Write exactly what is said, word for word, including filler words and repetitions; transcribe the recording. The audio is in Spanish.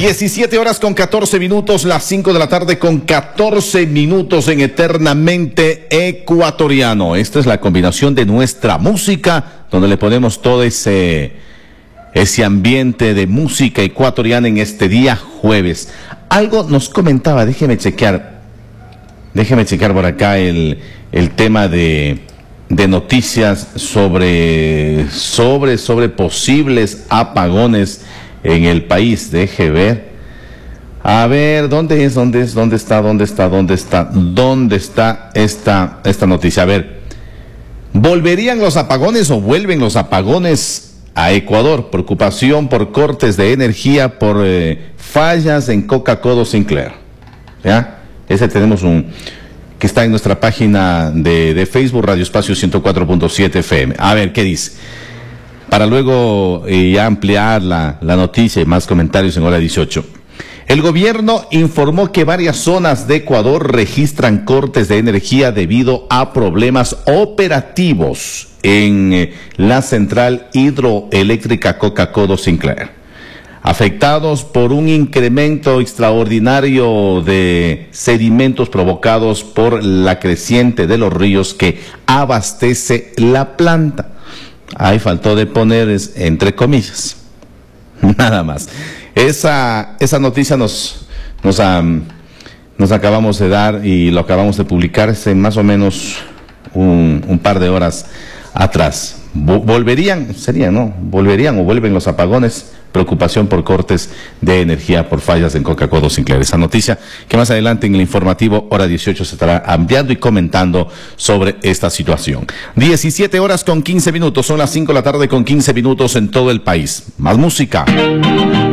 diecisiete horas con catorce minutos, las cinco de la tarde con catorce minutos en Eternamente Ecuatoriano. Esta es la combinación de nuestra música, donde le ponemos todo ese, ese ambiente de música ecuatoriana en este día jueves. Algo nos comentaba, déjeme chequear, déjeme chequear por acá el, el tema de, de noticias sobre, sobre, sobre posibles apagones en el país. Deje ver. A ver, ¿dónde es? ¿Dónde es? ¿Dónde está? ¿Dónde está? ¿Dónde está? ¿Dónde está esta, esta noticia? A ver. ¿Volverían los apagones o vuelven los apagones a Ecuador? Preocupación por cortes de energía por eh, fallas en Coca-Cola Sinclair. ¿Ya? Ese tenemos un que está en nuestra página de, de Facebook, Radio Espacio ciento cuatro punto siete F M. A ver, ¿qué dice? Para luego eh, ya ampliar la, la noticia y más comentarios en hora dieciocho. El gobierno informó que varias zonas de Ecuador registran cortes de energía debido a problemas operativos en eh, la central hidroeléctrica Coca-Cola Sinclair, afectados por un incremento extraordinario de sedimentos provocados por la creciente de los ríos que abastece la planta. Ahí faltó de poner es, entre comillas, nada más. Esa, esa noticia nos, nos, um, nos acabamos de dar y lo acabamos de publicar hace más o menos un, un par de horas atrás. Volverían, sería, ¿no? Volverían o vuelven los apagones. Preocupación por cortes de energía por fallas en Coca-Cola Sinclair. Esa noticia que más adelante en el informativo hora dieciocho se estará ampliando y comentando sobre esta situación. diecisiete horas con quince minutos, son las cinco de la tarde con quince minutos en todo el país. Más música.